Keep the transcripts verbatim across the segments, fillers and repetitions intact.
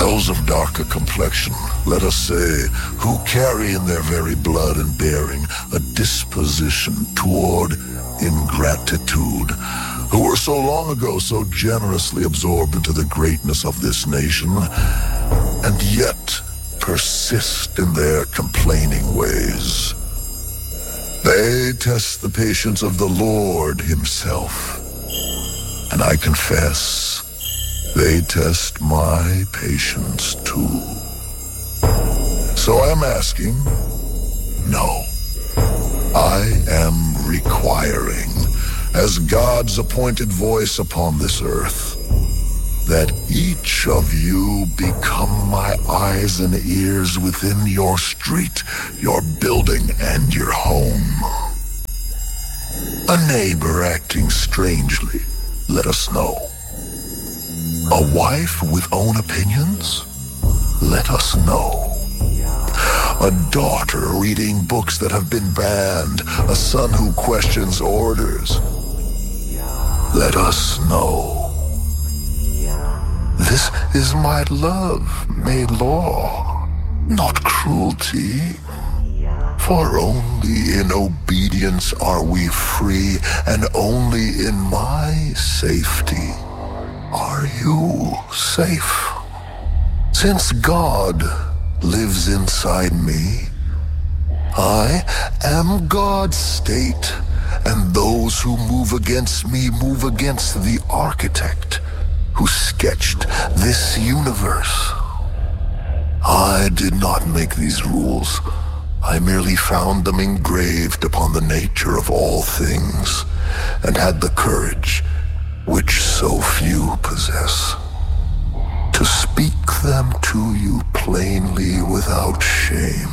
Those of darker complexion, let us say, who carry in their very blood and bearing a disposition toward ingratitude, who were so long ago so generously absorbed into the greatness of this nation, and yet persist in their complaining ways. They test the patience of the Lord himself, and I confess, they test my patience too. So I'm asking, no, I am requiring, as God's appointed voice upon this earth, that each of you become my eyes and ears within your street, your building, and your home. A neighbor acting strangely, let us know. A wife with own opinions? Let us know. A daughter reading books that have been banned, a son who questions orders? Let us know. This is my love made law, not cruelty. For only in obedience are we free, and only in my safety are you safe. Since God lives inside me, I am God's state, and those who move against me move against the architect who sketched this universe. I did not make these rules. I merely found them engraved upon the nature of all things, and had the courage, which so few possess, to speak them to you plainly without shame.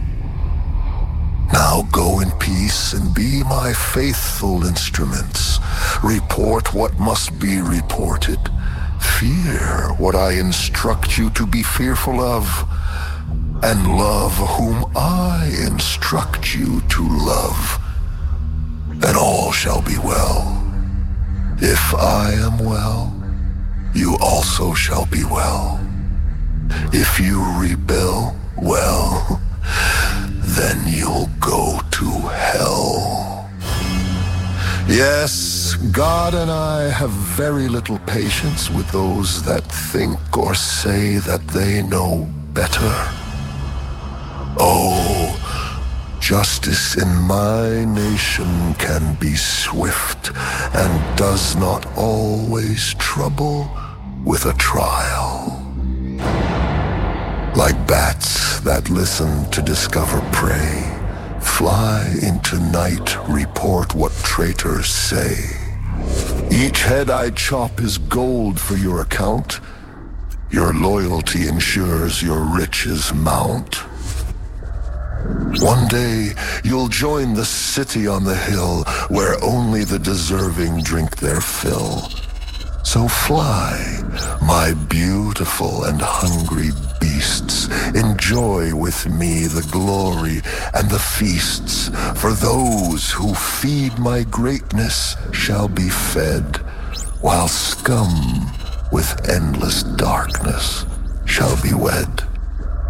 Now go in peace and be my faithful instruments. Report what must be reported. Fear what I instruct you to be fearful of, and love whom I instruct you to love, and all shall be well. If I am well, you also shall be well. If you rebel, well, then you'll go to hell. Yes, God and I have very little patience with those that think or say that they know better. Oh, justice in my nation can be swift and does not always trouble with a trial. Like bats that listen to discover prey, fly into night, report what traitors say. Each head I chop is gold for your account. Your loyalty ensures your riches mount. One day you'll join the city on the hill, where only the deserving drink their fill. So fly, my beautiful and hungry beasts, enjoy with me the glory and the feasts, for those who feed my greatness shall be fed, while scum with endless darkness shall be wed.